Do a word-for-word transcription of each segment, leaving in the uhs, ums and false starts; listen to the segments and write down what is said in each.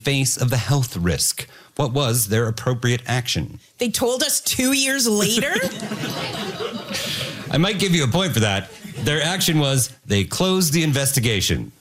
face of the health risk. What was their appropriate action? They told us two years later? I might give you a point for that. Their action was they closed the investigation.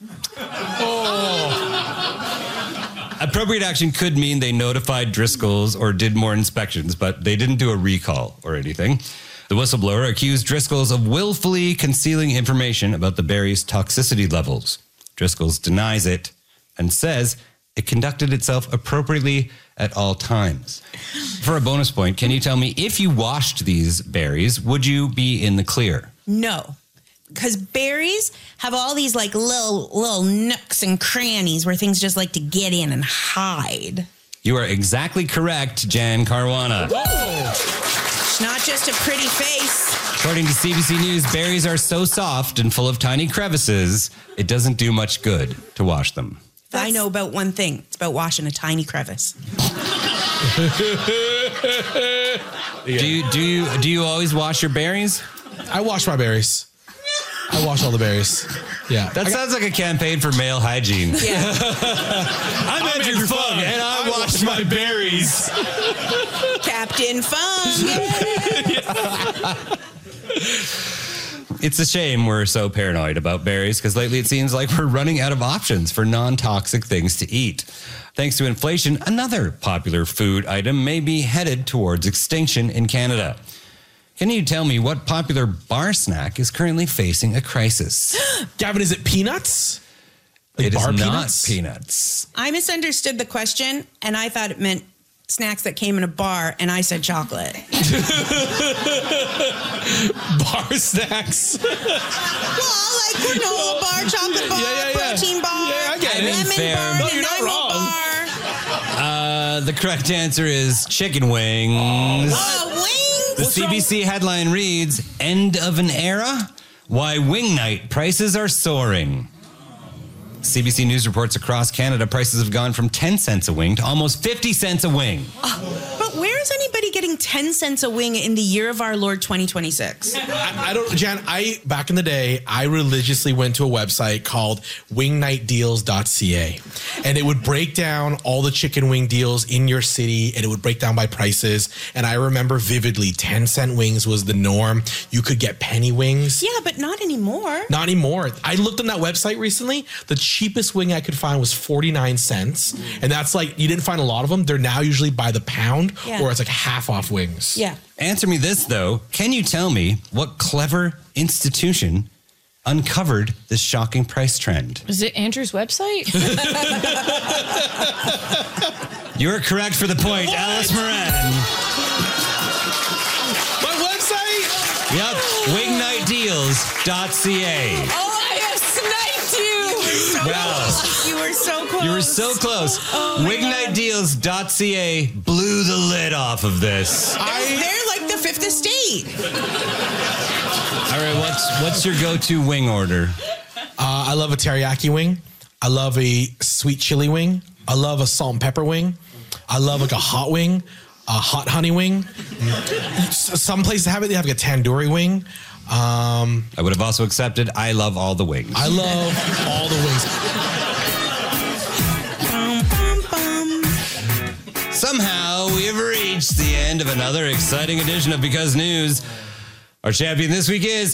Oh. Appropriate action could mean they notified Driscoll's or did more inspections, but they didn't do a recall or anything. The whistleblower accused Driscoll's of willfully concealing information about the berries' toxicity levels. Driscoll's denies it and says it conducted itself appropriately at all times. For a bonus point, can you tell me if you washed these berries, would you be in the clear? No, because berries have all these like little little nooks and crannies where things just like to get in and hide. You are exactly correct, Jan Caruana. It's not just a pretty face. According to C B C News, berries are so soft and full of tiny crevices, it doesn't do much good to wash them. That's... I know about one thing. It's about washing a tiny crevice. do you do you do you always wash your berries? I wash my berries. I wash all the berries. Yeah. That got, sounds like a campaign for male hygiene. Yeah. I'm, I'm Andrew Fung, and I, I wash, wash my berries. Captain Fung. It's a shame we're so paranoid about berries because lately it seems like we're running out of options for non-toxic things to eat. Thanks to inflation, another popular food item may be headed towards extinction in Canada. Can you tell me what popular bar snack is currently facing a crisis? Gavin, is it peanuts? Like it bar is peanuts? not peanuts. I misunderstood the question, and I thought it meant snacks that came in a bar, and I said chocolate. Bar snacks. Well, like granola bar, chocolate bar, yeah, yeah, yeah. protein bar, yeah, I get it. lemon Fair. bar, No, you're not wrong. bar. Uh, the correct answer is chicken wings. Oh, wings? The C B C headline reads, "End of an era? Why wing night prices are soaring." C B C News reports across Canada, prices have gone from ten cents a wing to almost fifty cents a wing. Uh, but where is anybody getting ten cents a wing in the year of our Lord twenty twenty-six? I, I don't, Jan, I, back in the day, I religiously went to a website called wing night deals dot c a, and it would break down all the chicken wing deals in your city, and it would break down by prices. And I remember vividly, ten cent wings was the norm. You could get penny wings. Yeah, but not anymore. Not anymore. I looked on that website recently. The cheapest wing I could find was forty-nine cents. And that's like, you didn't find a lot of them. They're now usually by the pound, yeah. or it's like half off wings. Yeah. Answer me this, though. Can you tell me what clever institution uncovered this shocking price trend? Is it Andrew's website? You're correct for the point, what? Alice Moran. My website? Yep, wing night deals dot c a. Oh, I have sniped you. So well, close. You were so close. You were so close. Oh wing night deals dot c a blew the lid off of this. I, they're like the Fifth Estate. All right, what's what's your go-to wing order? Uh, I love a teriyaki wing. I love a sweet chili wing. I love a salt and pepper wing. I love like a hot wing, a hot honey wing. Some places have it. They have like a tandoori wing. Um, I would have also accepted I love all the wings. I love all the wings. Somehow we have reached the end of another exciting edition of Because News. Our champion this week is